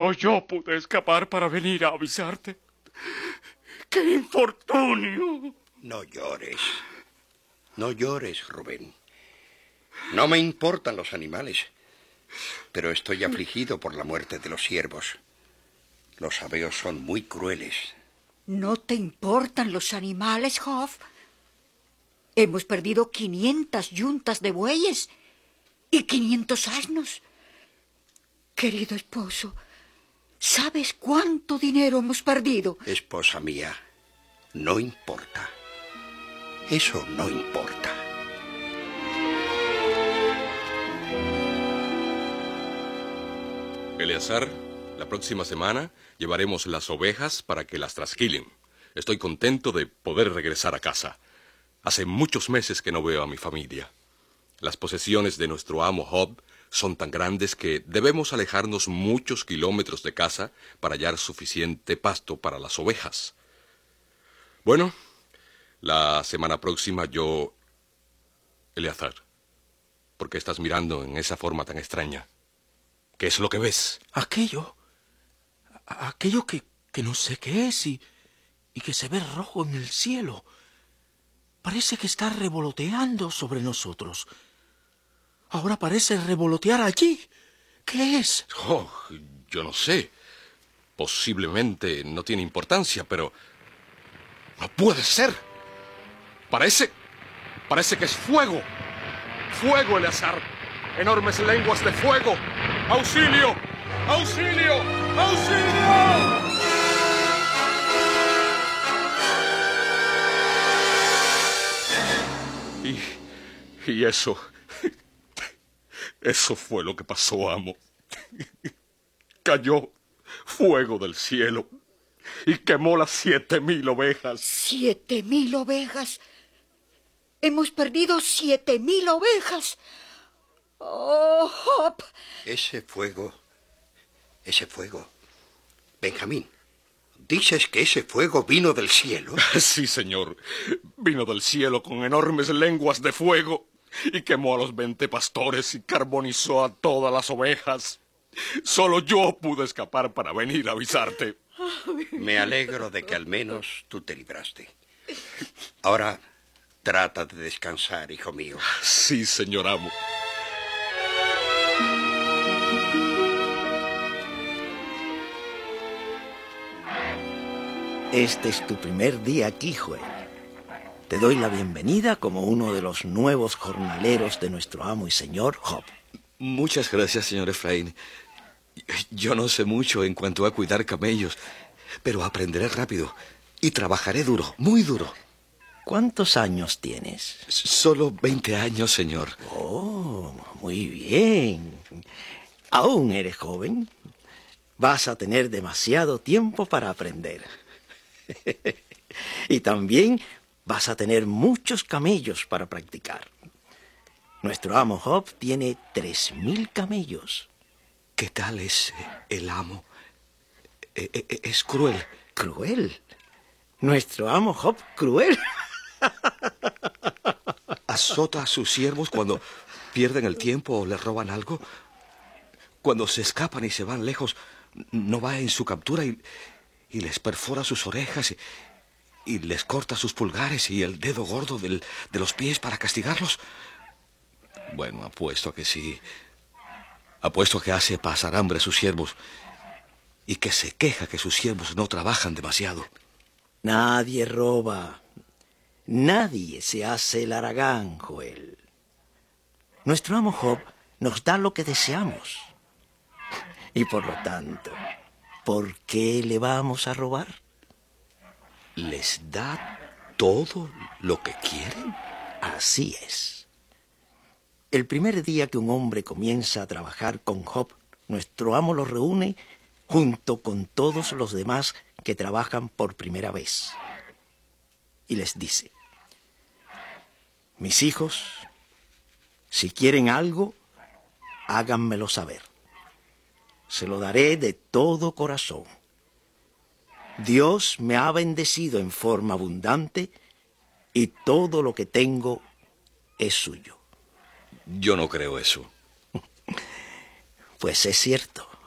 Solo yo pude escapar para venir a avisarte. ¡Qué infortunio! No llores. No llores, Rubén. No me importan los animales, pero estoy afligido por la muerte de los ciervos. Los sabeos son muy crueles. ¿No te importan los animales, Hop? Hemos perdido 500 yuntas de bueyes y 500 asnos. Querido esposo, ¿sabes cuánto dinero hemos perdido? Esposa mía, no importa. Eso no importa. Eleazar, la próxima semana llevaremos las ovejas para que las trasquilen. Estoy contento de poder regresar a casa. Hace muchos meses que no veo a mi familia. Las posesiones de nuestro amo Job son tan grandes que debemos alejarnos muchos kilómetros de casa para hallar suficiente pasto para las ovejas. Bueno, la semana próxima yo... Eleazar, ¿por qué estás mirando en esa forma tan extraña? ¿Qué es lo que ves? Aquello que no sé qué es y que se ve rojo en el cielo. Parece que está revoloteando sobre nosotros. Ahora parece revolotear allí. ¿Qué es? Oh, yo no sé. Posiblemente no tiene importancia, pero... ¡No puede ser! Parece que es fuego. ¡Fuego, Eleazar! ¡Enormes lenguas de fuego! ¡Auxilio! ¡Auxilio! ¡Auxilio! Y eso fue lo que pasó, amo. Cayó fuego del cielo y quemó las 7,000 ovejas. 7,000 ovejas. Hemos perdido 7,000 ovejas. Oh, Hop. Ese fuego... Benjamín, ¿dices que ese fuego vino del cielo? Sí, señor. Vino del cielo con enormes lenguas de fuego y quemó a los 20 pastores y carbonizó a todas las ovejas. Solo yo pude escapar para venir a avisarte. Me alegro de que al menos tú te libraste. Ahora trata de descansar, hijo mío. Sí, señor amo. Este es tu primer día aquí, Joel. Te doy la bienvenida como uno de los nuevos jornaleros de nuestro amo y señor Job. Muchas gracias, señor Efraín. Yo no sé mucho en cuanto a cuidar camellos, pero aprenderé rápido y trabajaré duro, muy duro. ¿Cuántos años tienes? Solo 20 años, señor. Oh, muy bien. Aún eres joven. Vas a tener demasiado tiempo para aprender. Y también vas a tener muchos camellos para practicar. Nuestro amo Job tiene 3,000 camellos. ¿Qué tal es el amo? Es cruel. ¿Cruel? ¿Nuestro amo Job cruel? ¿Azota a sus siervos cuando pierden el tiempo o les roban algo? Cuando se escapan y se van lejos, ¿no va en su captura y les perfora sus orejas y les corta sus pulgares y el dedo gordo de los pies para castigarlos? Bueno, apuesto a que sí. Apuesto a que hace pasar hambre a sus siervos y que se queja que sus siervos no trabajan demasiado. Nadie roba. Nadie se hace el haragán, Joel. Nuestro amo Job nos da lo que deseamos. Y por lo tanto, ¿por qué le vamos a robar? ¿Les da todo lo que quieren? Así es. El primer día que un hombre comienza a trabajar con Job, nuestro amo lo reúne junto con todos los demás que trabajan por primera vez. Y les dice: mis hijos, si quieren algo, háganmelo saber. Se lo daré de todo corazón. Dios me ha bendecido en forma abundante y todo lo que tengo es suyo. Yo no creo eso. Pues es cierto.